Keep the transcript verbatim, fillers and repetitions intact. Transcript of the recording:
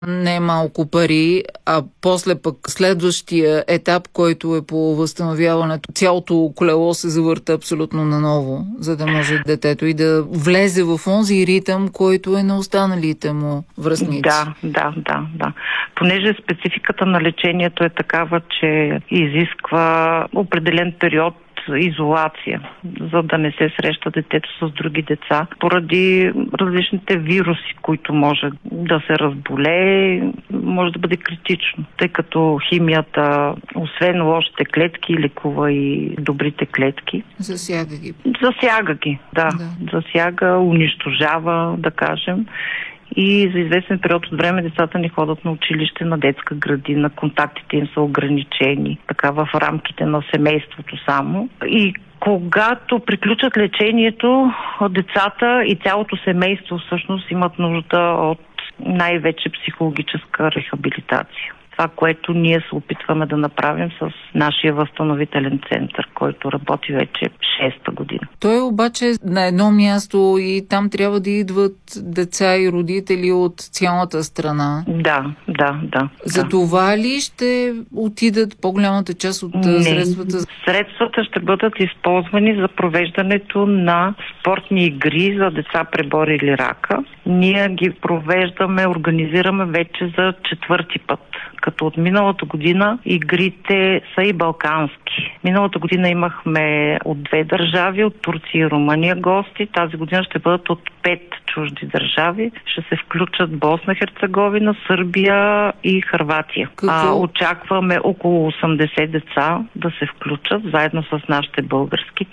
не малко пари, а после пък следващия етап, който е по възстановяването, цялото колело се завърта абсолютно наново, за да може детето и да влезе в онзи ритъм, който е на останалите му връстници. Да, да, да, да. Понеже спецификата на лечението е такава, че изисква определен период изолация, за да не се среща детето с други деца, поради различните вируси, които може да се разболее, може да бъде критично, тъй като химията, освен лошите клетки, лекува и добрите клетки. Засяга ги. Засяга ги, да. да. Засяга, унищожава, да кажем. И за известен период от време децата ни ходят на училище, на детска градина, контактите им са ограничени, така в рамките на семейството само. И когато приключат лечението, децата и цялото семейство всъщност имат нужда от най-вече психологическа рехабилитация. Това, което ние се опитваме да направим с нашия възстановителен център, който работи вече шеста година. Той е обаче на едно място и там трябва да идват деца и родители от цялата страна. Да, да, да. За да. това ли ще отидат по-голямата част от Не. средствата? Средствата ще бъдат използвани за провеждането на спортни игри за деца, преборили рака. Ние ги провеждаме, организираме вече за четвърти път. Като от миналата година игрите са и балкански. Миналата година имахме от две държави, от Турция и Румъния гости. Тази година ще бъдат от пет чужди държави. Ще се включат Босна, Херцеговина, Сърбия и Хърватия. А, очакваме около осемдесет деца да се включат заедно с нашите български